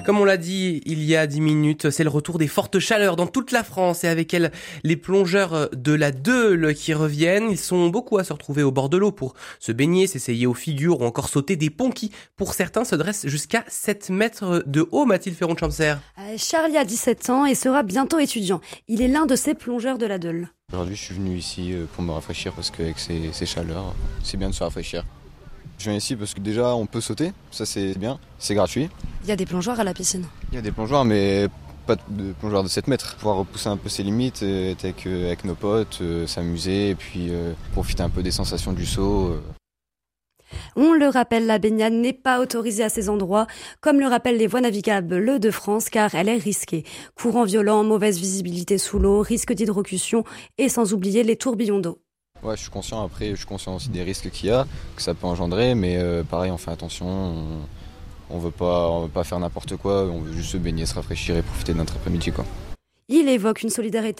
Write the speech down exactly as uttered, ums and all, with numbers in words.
Comme on l'a dit il y a dix minutes, c'est le retour des fortes chaleurs dans toute la France et avec elles les plongeurs de la Deûle qui reviennent. Ils sont beaucoup à se retrouver au bord de l'eau pour se baigner, s'essayer aux figures ou encore sauter des ponts qui, pour certains, se dressent jusqu'à sept mètres de haut. Mathilde Ferron-Chamser. Charlie a dix-sept ans et sera bientôt étudiant. Il est l'un de ces plongeurs de la Deûle. Aujourd'hui, je suis venu ici pour me rafraîchir parce qu'avec ces, ces chaleurs, c'est bien de se rafraîchir. Je viens ici parce que déjà on peut sauter, ça c'est bien, c'est gratuit. Il y a des plongeoires à la piscine. Il y a des plongeoires mais pas de plongeoires de sept mètres. Pouvoir repousser un peu ses limites, être avec, avec nos potes, euh, s'amuser et puis euh, profiter un peu des sensations du saut. Euh. On le rappelle, la baignade n'est pas autorisée à ces endroits, comme le rappellent les voies navigables de France, car elle est risquée. Courant violent, mauvaise visibilité sous l'eau, risque d'hydrocution et sans oublier les tourbillons d'eau. Ouais, je suis conscient, après je suis conscient aussi des risques qu'il y a, que ça peut engendrer, mais euh, pareil on fait attention, on, on veut pas, on veut pas faire n'importe quoi, on veut juste se baigner, se rafraîchir et profiter de notre après-midi, quoi. Il évoque une solidarité